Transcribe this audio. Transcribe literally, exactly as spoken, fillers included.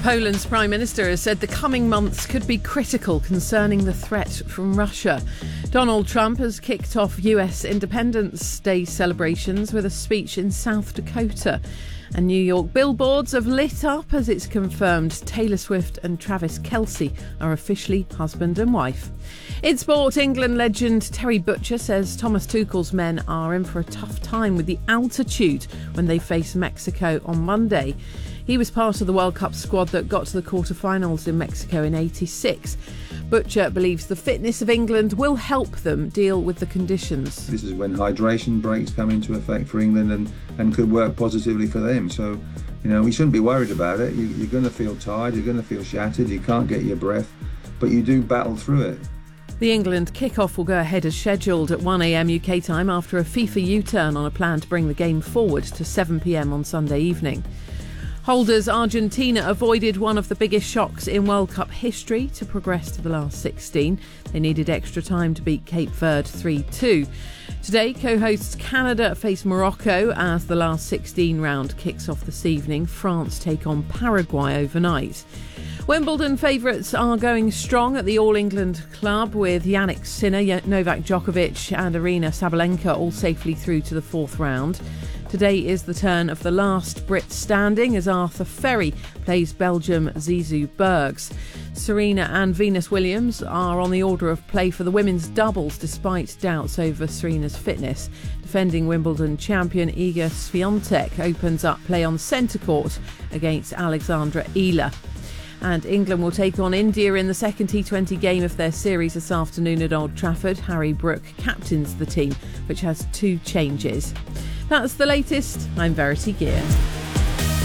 Poland's Prime Minister has said the coming months could be critical concerning the threat from Russia. Donald Trump has kicked off U S Independence Day celebrations with a speech in South Dakota. And New York billboards have lit up as it's confirmed Taylor Swift and Travis Kelce are officially husband and wife. In sport, England legend Terry Butcher says Thomas Tuchel's men are in for a tough time with the altitude when they face Mexico on Monday. He was part of the World Cup squad that got to the quarter-finals in Mexico in eighty-six. Butcher believes the fitness of England will help them deal with the conditions. This is when hydration breaks come into effect for England and, and could work positively for them. So, you know, we shouldn't be worried about it. You, you're going to feel tired, you're going to feel shattered, you can't get your breath, but you do battle through it. The England kick-off will go ahead as scheduled at one a.m. U K time after a FIFA U-turn on a plan to bring the game forward to seven p.m. on Sunday evening. Holders Argentina avoided one of the biggest shocks in World Cup history to progress to the last sixteen. They needed extra time to beat Cape Verde three two. Today, co-hosts Canada face Morocco as the last sixteen round kicks off this evening. France take on Paraguay overnight. Wimbledon favourites are going strong at the All England Club with Yannick Sinner, Novak Djokovic and Aryna Sabalenka all safely through to the fourth round. Today is the turn of the last Brit standing as Arthur Ferry plays Belgium Zizou Bergs. Serena and Venus Williams are on the order of play for the women's doubles despite doubts over Serena's fitness. Defending Wimbledon champion Iga Swiatek opens up play on centre court against Alexandra Ela. And England will take on India in the second T twenty game of their series this afternoon at Old Trafford. Harry Brook captains the team, which has two changes. That's the latest. I'm Verity Gear.